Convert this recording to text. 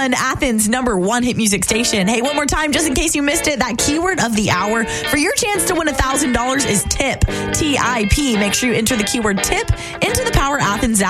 on Athens' #1 hit music station. Hey, one more time, just in case you missed it, that keyword of the hour for your chance to win $1,000 is TIP, TIP. Make sure you enter the keyword TIP into the Power Athens app.